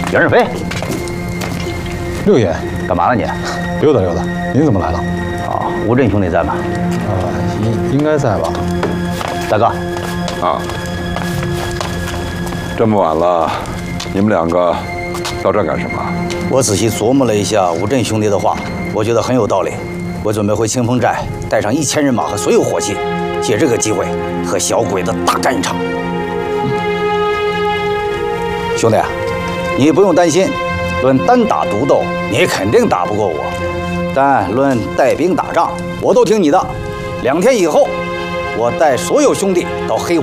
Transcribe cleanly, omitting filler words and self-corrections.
袁世飞， 六爷， 干嘛呢你？ 溜达溜达。您怎么来了？ 哦，吴震兄弟在吗？ 应该在吧。 大哥， 啊，这么晚了，你们两个到这儿干什么？ 我仔细琢磨了一下吴震兄弟的话，我觉得很有道理。我准备回清风寨，带上1000人马和所有伙计，借这个机会和小鬼子大干一场。兄弟，你不用担心，论单打独斗，你肯定打不过我。但论带兵打仗，我都听你的。2天以后，我带所有兄弟到黑虎